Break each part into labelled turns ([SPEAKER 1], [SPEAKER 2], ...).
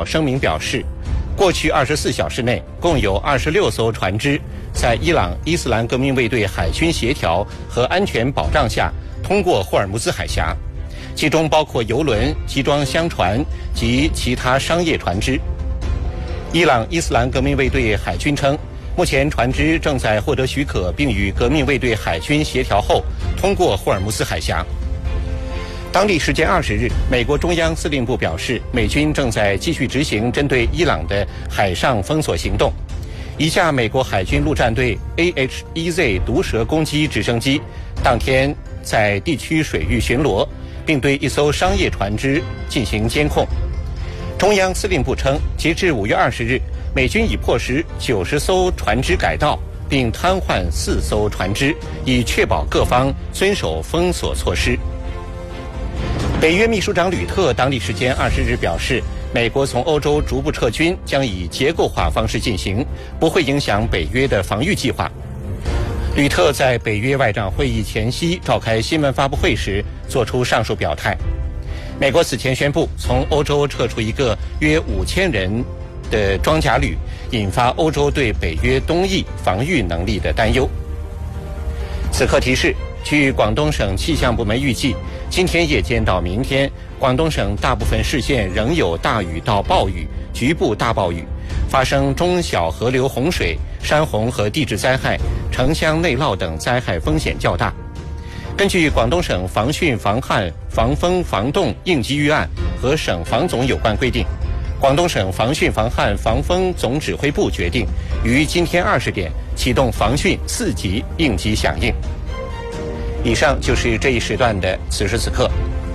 [SPEAKER 1] 声明表示，过去24小时内共有26艘船只在伊朗伊斯兰革命卫队海军协调和安全保障下通过霍尔木兹海峡，其中包括油轮、集装箱船及其他商业船只。伊朗伊斯兰革命卫队海军称，目前船只正在获得许可，并与革命卫队海军协调后通过霍尔木兹海峡。当地时间20日，美国中央司令部表示，美军正在继续执行针对伊朗的海上封锁行动。一架美国海军陆战队 AH-1Z 毒蛇攻击直升机当天在地区水域巡逻，并对一艘商业船只进行监控。中央司令部称，截至5月20日，美军已迫使90艘船只改道，并瘫痪4艘船只，以确保各方遵守封锁措施。北约秘书长吕特当地时间20日表示，美国从欧洲逐步撤军将以结构化方式进行，不会影响北约的防御计划。吕特在北约外长会议前夕召开新闻发布会时作出上述表态。美国此前宣布从欧洲撤出一个约5000人的装甲旅，引发欧洲对北约东翼防御能力的担忧。此刻提示，据广东省气象部门预计，今天夜间到明天，广东省大部分市县仍有大雨到暴雨、局部大暴雨，发生中小河流洪水、山洪和地质灾害、城乡内涝等灾害风险较大。根据广东省防汛防旱防风防冻应急预案和省防总有关规定，广东省防汛防旱防风总指挥部决定于今天20点启动防汛4级应急响应。以上就是这一时段的此时此刻。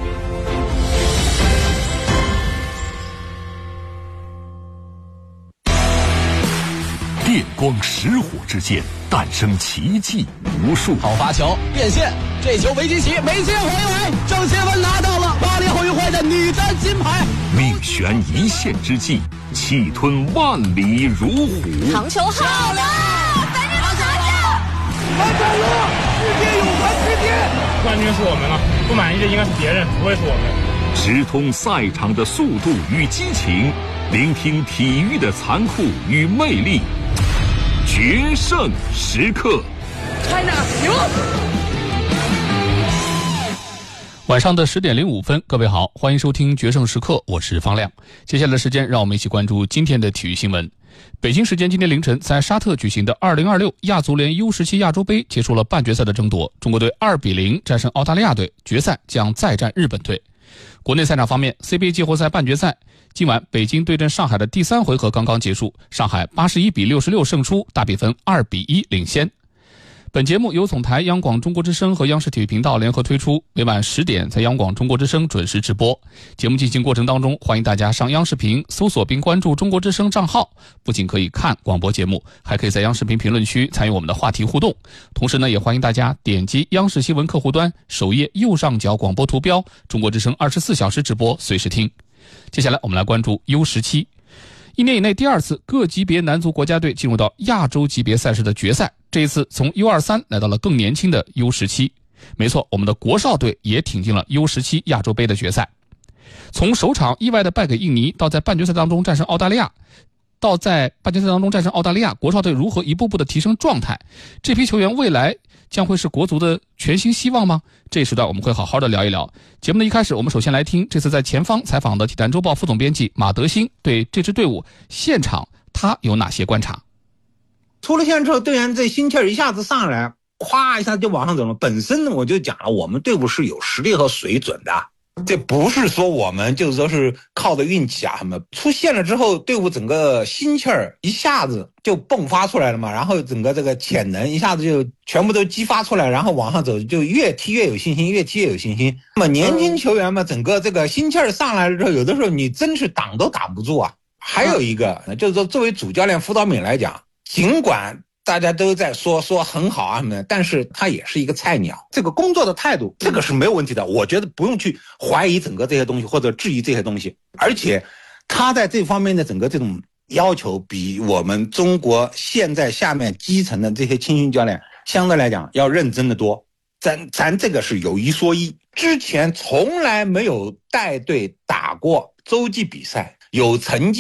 [SPEAKER 2] 电光石火之间诞生奇迹无数。
[SPEAKER 3] 好发球变线，这球维基奇没接回来，郑钦文拿到了巴黎奥运会的女单金牌。
[SPEAKER 2] 命悬一线之际，气吞万里如虎。
[SPEAKER 4] 长球好了，反正好球！
[SPEAKER 5] 完成了，世界泳坛之巅，
[SPEAKER 6] 冠军是我们了，不满意的应该是别人，不会是我们。
[SPEAKER 2] 直通赛场的速度与激情，聆听体育的残酷与魅力。决胜时刻
[SPEAKER 4] ，China 牛！
[SPEAKER 7] 晚上的10点05分，各位好，欢迎收听决胜时刻，我是方亮。接下来的时间，让我们一起关注今天的体育新闻。北京时间今天凌晨，在沙特举行的2026亚足联 U17 亚洲杯结束了半决赛的争夺，中国队2-0战胜澳大利亚队，决赛将再战日本队。国内赛场方面 ，CBA 季后赛半决赛，今晚北京对阵上海的第3回合刚刚结束，上海81-66胜出，大比分2-1领先。本节目由总台央广中国之声和央视体育频道联合推出，每晚10点在央广中国之声准时直播。节目进行过程当中，欢迎大家上央视频搜索并关注中国之声账号，不仅可以看广播节目，还可以在央视频评论区参与我们的话题互动。同时呢，也欢迎大家点击央视新闻客户端首页右上角广播图标，中国之声24小时直播，随时听。接下来我们来关注 U17。1年以内第2次各级别男足国家队进入到亚洲级别赛事的决赛，这一次从 U23 来到了更年轻的 U17。没错，我们的国少队也挺进了 U17 亚洲杯的决赛。从首场意外的败给印尼，到在半决赛当中战胜澳大利亚，国少队如何一步步的提升状态？这批球员未来将会是国足的全新希望吗？这一时段我们会好好的聊一聊。节目的一开始，我们首先来听这次在前方采访的体坛周报副总编辑马德兴对这支队伍现场他有哪些观察。
[SPEAKER 8] 出了线之后，队员这心气儿一下子上来，咵一下就往上走了。本身我就讲了，我们队伍是有实力和水准的，这不是说我们就是说是靠着运气啊什么。出现了之后，队伍整个心气儿一下子就迸发出来了嘛，然后整个这个潜能一下子就全部都激发出来，然后往上走，就越踢越有信心，越踢越有信心。那么年轻球员嘛，整个这个心气儿上来了之后，有的时候你真是挡都挡不住啊。还有一个就是说，作为主教练辅导敏来讲，尽管大家都在说很好啊什么的，但是他也是一个菜鸟，这个工作的态度这个是没有问题的，我觉得不用去怀疑整个这些东西或者质疑这些东西。而且他在这方面的整个这种要求比我们中国现在下面基层的这些青训教练相对来讲要认真的多。咱这个是有一说一，之前从来没有带队打过洲际比赛有成绩